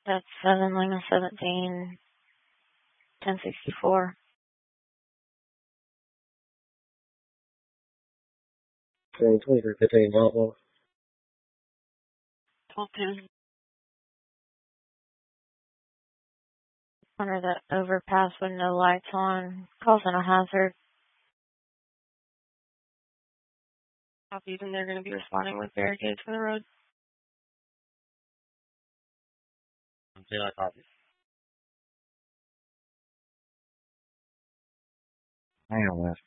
That's 7 Lima 17 1064. Okay, 2315 Mount 1210. Under the overpass with no lights on, causing a hazard. Copies, and they're going to be responding with barricades for the road. Okay, I copy. Hang on, West.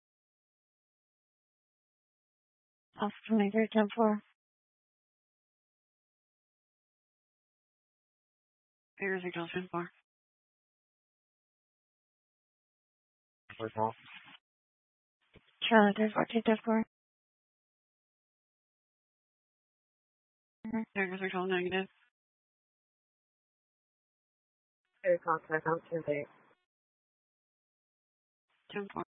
Officer Major 10-4. Here's your 10-4. First off. Charlie 34 Here's your 12 negative. Hey, contact, I'm 10-8. 10-4.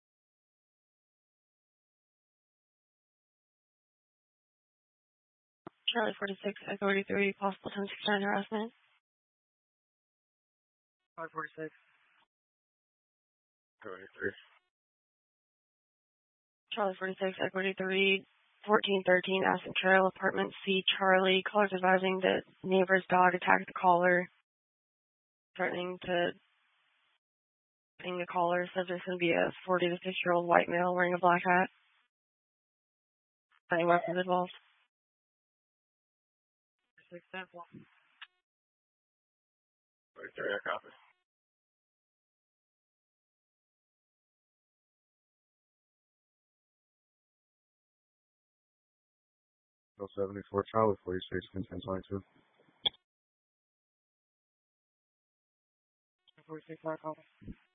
Charlie 46, Echo 83, possible 1069 harassment. 546. 33. Charlie 46, Echo 83, 1413, Aspen Trail, Apartment C, Charlie. Caller's advising that neighbor's dog attacked the caller, threatening to ping the caller. Says there's going to be a 40 to 50-year-old white male wearing a black hat. Any weapons involved? 6 10 33, I copy. 74 Charlie 46, 1022. 46, I copy.